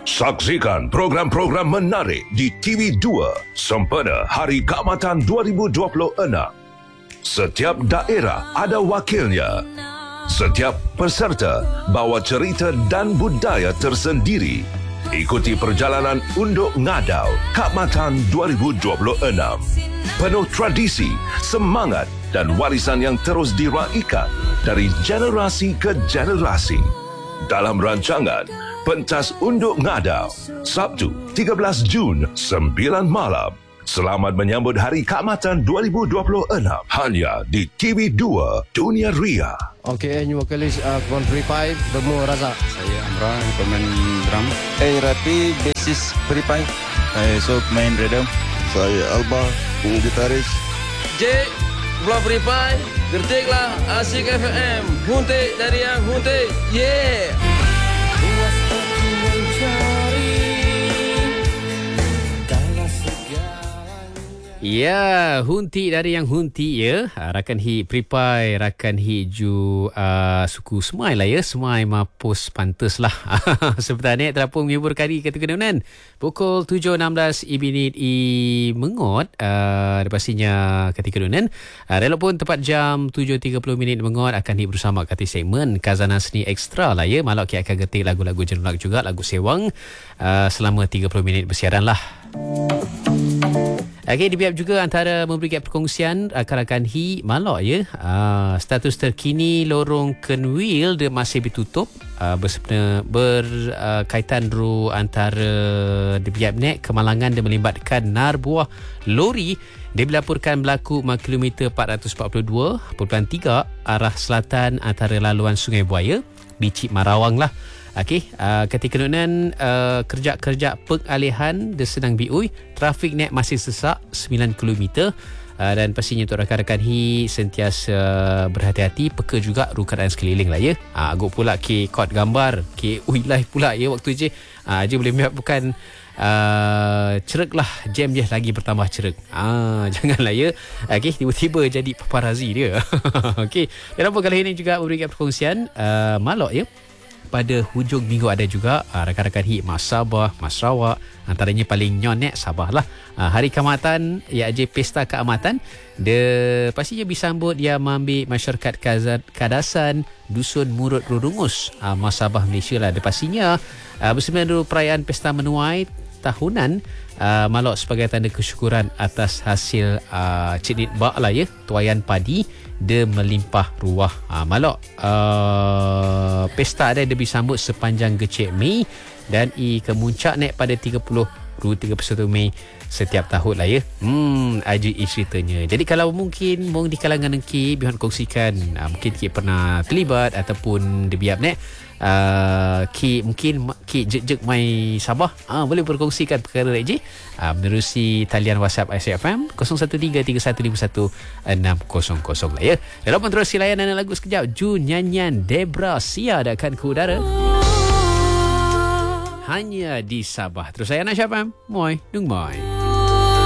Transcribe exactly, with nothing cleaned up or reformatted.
Saksikan program-program menarik di T V dua sempena Hari Keamatan dua ribu dua puluh enam. Setiap daerah ada wakilnya. Setiap peserta bawa cerita dan budaya tersendiri. Ikuti perjalanan Unduk Ngadau Keamatan dua ribu dua puluh enam. Penuh tradisi, semangat dan warisan yang terus diraikan dari generasi ke generasi. Dalam rancangan Pentas Unduk Ngadau, Sabtu tiga belas Jun, sembilan malam. Selamat menyambut Hari Keamatan dua ribu dua puluh enam hanya di T V dua Dunia Ria. Okey, ini vokalis uh, Country Five, Demo Razak. Saya Amran, pemain drum. Eh, Rapi, bassist Free Five. Saya Sob, main rhythm. Saya Alba, gitaris. J, Pulau Free Five, gertiklah Asik F M. Huntik dari yang huntik, yeah. Ya, hunti dari yang hunti ya. Rakan hi Pripai, rakan hi ju uh, suku Semai lah ya. Semai mapus pantas lah. Sebentar ni terapung menghibur kari kata kedunan. Pukul tujuh enam belas I minit I mengot. Uh, pastinya kata kedunan. Uh, Rela pun tepat jam tujuh tiga puluh minit mengot akan hi bersama kata segmen Khazanah Seni Ekstra lah ya. Malak ki akan getik lagu-lagu jenulak juga, lagu sewang. Uh, selama tiga puluh minit bersiaran lah. Okey, di pihak juga antara memberi perkongsian rakan-rakan hi malak ya. Uh, status terkini lorong Kenwil dia masih ditutup uh, bersempena berkaitan uh, ru antara di pihak nek kemalangan dia melibatkan nar buah lori. Dia dilaporkan berlaku kilometer empat ratus empat puluh dua perpuluhan tiga arah selatan antara laluan Sungai Buaya, Bicik Marawang lah. Okey, uh, ketika kedunan uh, kerja-kerja pengalihan dia sedang biui, trafik net masih sesak sembilan kilometer uh, dan pastinya untuk rakan-rakan hi sentiasa berhati-hati, peka juga rukaan sekeliling lah ya. Uh, agak pula ke kod gambar, ke uilai pula ya waktu je. Uh, je boleh melihat bukan uh, cerek lah, jam je lagi bertambah cerek. Ah, janganlah ya. Okey, tiba-tiba jadi paparazi dia. Okey, dan apa kali ini juga memberikan perkongsian uh, malak ya. Pada hujung minggu ada juga uh, rakan-rakan hi Mas Sabah, Mas Sarawak, antaranya paling nyonek Sabah lah. Uh, hari Keamatan, ia aja pesta keamatan. Dia pastinya disambut dia mengambil masyarakat Kadasan, Dusun Murut Rurungus, uh, Mas Sabah Malaysia lah. Dia pastinya uh, bersama perayaan pesta menuai tahunan uh, malak sebagai tanda kesyukuran atas hasil uh, ciknit bak lah ya, tuaian padi dia melimpah ruah. Ha, malak uh, pesta ada dia disambut sepanjang gecik Mei dan i kemuncak naik pada tiga puluh tiga puluh satu Mei setiap tahun lah ya. Hmm, aja i ceritanya. Jadi kalau mungkin mung di kalangan engki bihan kongsikan uh, mungkin ki pernah terlibat ataupun di biap nek Uh, ki mungkin ki jek-jek mai Sabah, uh, boleh berkongsikan perkara lagi uh, menerusi talian WhatsApp I C F M kosong satu tiga tiga satu lima satu enam kosong kosong lah ya. Dalam menerusi layanan lagu sekejap, Ju nyanyian Debra Sia akan ke udara hanya di Sabah. Terus saya Nasyafam, moi dung moi.